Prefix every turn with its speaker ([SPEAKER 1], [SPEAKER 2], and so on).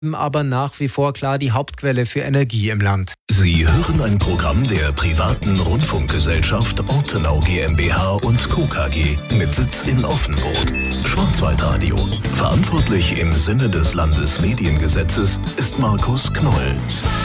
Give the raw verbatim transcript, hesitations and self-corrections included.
[SPEAKER 1] aber nach wie vor klar die Hauptquelle für Energie im Land.
[SPEAKER 2] Sie hören ein Programm der privaten Rundfunkgesellschaft Ortenau GmbH und Co. K G mit Sitz in Offenburg. Schwarzwaldradio. Verantwortlich im Sinne des Landesmediengesetzes ist Markus Knoll.